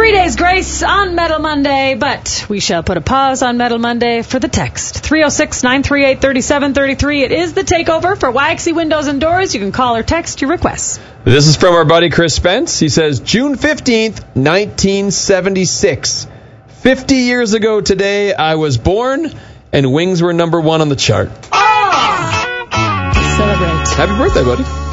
3 days grace on Metal Monday, but we shall put a pause on Metal Monday for the text. 306-938-3733. It is the takeover for Waxy Windows and Doors. You can call or text your requests. This is from our buddy Chris Spence. He says, June 15th, 1976. 50 years ago today, I was born, and Wings were number 1 on the chart. Celebrate. Happy birthday, buddy.